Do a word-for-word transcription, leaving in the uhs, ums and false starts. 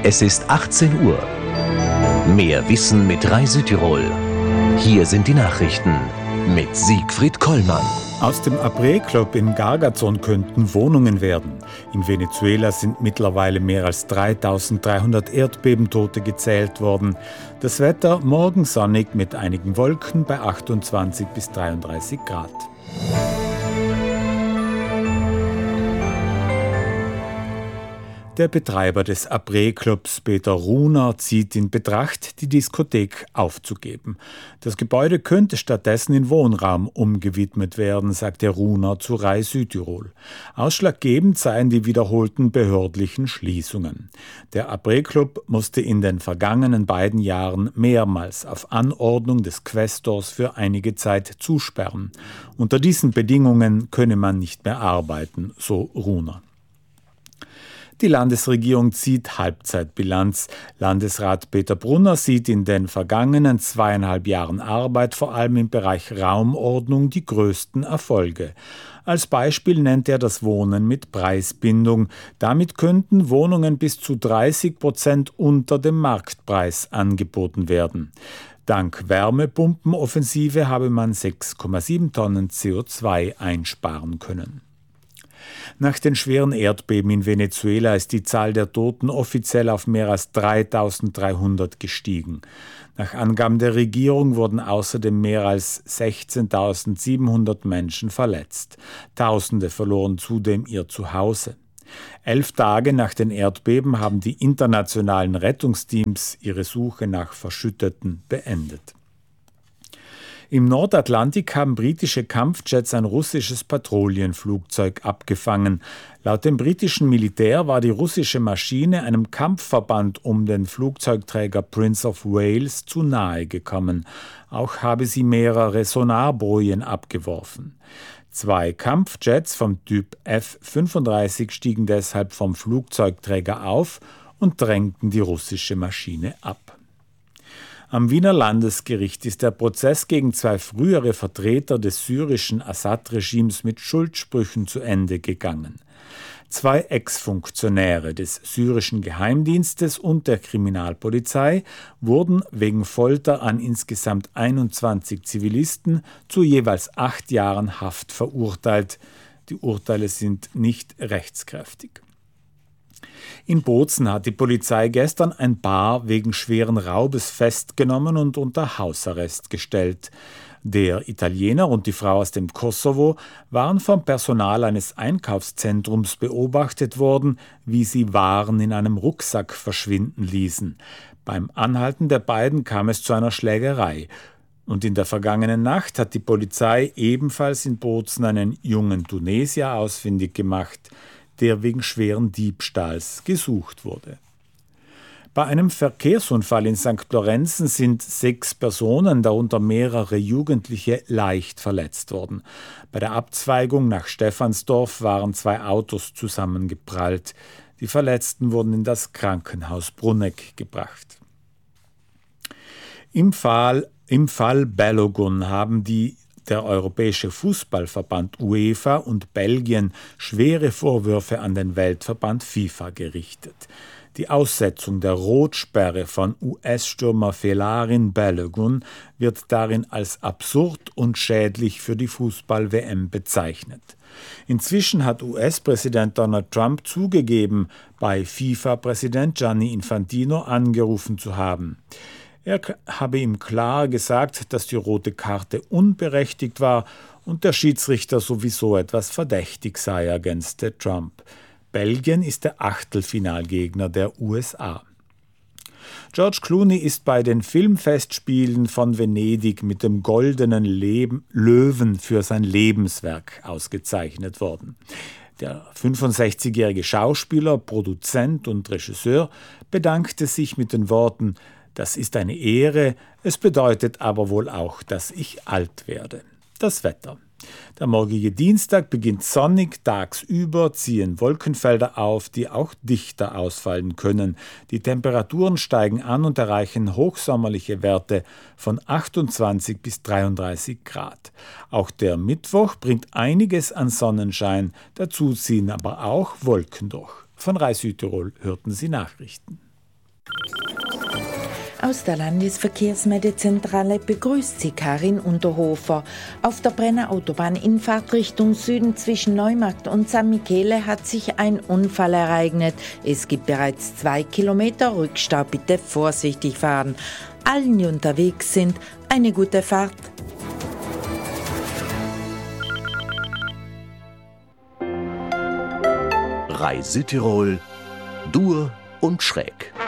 Es ist achtzehn Uhr. Mehr Wissen mit Rai Südtirol. Hier sind die Nachrichten mit Siegfried Kollmann. Aus dem Abre-Club in Gargazon könnten Wohnungen werden. In Venezuela sind mittlerweile mehr als dreitausenddreihundert Erdbebentote gezählt worden. Das Wetter morgen sonnig mit einigen Wolken bei achtundzwanzig bis dreiunddreißig Grad. Der Betreiber des Abre-Clubs, Peter Runer, zieht in Betracht, die Diskothek aufzugeben. Das Gebäude könnte stattdessen in Wohnraum umgewidmet werden, sagt der Runer zu Rai Südtirol. Ausschlaggebend seien die wiederholten behördlichen Schließungen. Der Abre-Club musste in den vergangenen beiden Jahren mehrmals auf Anordnung des Quästors für einige Zeit zusperren. Unter diesen Bedingungen könne man nicht mehr arbeiten, so Runer. Die Landesregierung zieht Halbzeitbilanz. Landesrat Peter Brunner sieht in den vergangenen zweieinhalb Jahren Arbeit vor allem im Bereich Raumordnung die größten Erfolge. Als Beispiel nennt er das Wohnen mit Preisbindung. Damit könnten Wohnungen bis zu dreißig Prozent unter dem Marktpreis angeboten werden. Dank Wärmepumpenoffensive habe man sechs Komma sieben Tonnen C O zwei einsparen können. Nach den schweren Erdbeben in Venezuela ist die Zahl der Toten offiziell auf mehr als dreitausenddreihundert gestiegen. Nach Angaben der Regierung wurden außerdem mehr als sechzehntausendsiebenhundert Menschen verletzt. Tausende verloren zudem ihr Zuhause. Elf Tage nach den Erdbeben haben die internationalen Rettungsteams ihre Suche nach Verschütteten beendet. Im Nordatlantik haben britische Kampfjets ein russisches Patrouillenflugzeug abgefangen. Laut dem britischen Militär war die russische Maschine einem Kampfverband um den Flugzeugträger Prince of Wales zu nahe gekommen. Auch habe sie mehrere Sonarbojen abgeworfen. Zwei Kampfjets vom Typ F fünfunddreißig stiegen deshalb vom Flugzeugträger auf und drängten die russische Maschine ab. Am Wiener Landesgericht ist der Prozess gegen zwei frühere Vertreter des syrischen Assad-Regimes mit Schuldsprüchen zu Ende gegangen. Zwei Ex-Funktionäre des syrischen Geheimdienstes und der Kriminalpolizei wurden wegen Folter an insgesamt einundzwanzig Zivilisten zu jeweils acht Jahren Haft verurteilt. Die Urteile sind nicht rechtskräftig. In Bozen hat die Polizei gestern ein Paar wegen schweren Raubes festgenommen und unter Hausarrest gestellt. Der Italiener und die Frau aus dem Kosovo waren vom Personal eines Einkaufszentrums beobachtet worden, wie sie Waren in einem Rucksack verschwinden ließen. Beim Anhalten der beiden kam es zu einer Schlägerei. Und in der vergangenen Nacht hat die Polizei ebenfalls in Bozen einen jungen Tunesier ausfindig gemacht, der wegen schweren Diebstahls gesucht wurde. Bei einem Verkehrsunfall in Sankt Lorenzen sind sechs Personen, darunter mehrere Jugendliche, leicht verletzt worden. Bei der Abzweigung nach Stephansdorf waren zwei Autos zusammengeprallt. Die Verletzten wurden in das Krankenhaus Brunegg gebracht. Im Fall, im Fall Balogun haben die Der Europäische Fußballverband UEFA und Belgien schwere Vorwürfe an den Weltverband FIFA gerichtet. Die Aussetzung der Rotsperre von U S-Stürmer Felarin Balogun wird darin als absurd und schädlich für die Fußball-W M bezeichnet. Inzwischen hat U S-Präsident Donald Trump zugegeben, bei FIFA-Präsident Gianni Infantino angerufen zu haben. Er habe ihm klar gesagt, dass die rote Karte unberechtigt war und der Schiedsrichter sowieso etwas verdächtig sei, ergänzte Trump. Belgien ist der Achtelfinalgegner der U S A. George Clooney ist bei den Filmfestspielen von Venedig mit dem Goldenen Leben, Löwen für sein Lebenswerk ausgezeichnet worden. Der fünfundsechzigjährige Schauspieler, Produzent und Regisseur bedankte sich mit den Worten: Das ist eine Ehre, es bedeutet aber wohl auch, dass ich alt werde. Das Wetter. Der morgige Dienstag beginnt sonnig, tagsüber ziehen Wolkenfelder auf, die auch dichter ausfallen können. Die Temperaturen steigen an und erreichen hochsommerliche Werte von achtundzwanzig bis dreiunddreißig Grad. Auch der Mittwoch bringt einiges an Sonnenschein, dazu ziehen aber auch Wolken durch. Von Rai Südtirol hörten Sie Nachrichten. Aus der Landesverkehrsmeldezentrale begrüßt sie Karin Unterhofer. Auf der Brenner Autobahninfahrt Richtung Süden zwischen Neumarkt und San Michele hat sich ein Unfall ereignet. Es gibt bereits zwei Kilometer Rückstau. Bitte vorsichtig fahren. Allen, die unterwegs sind, eine gute Fahrt. Rai Südtirol, Dur und Schräg.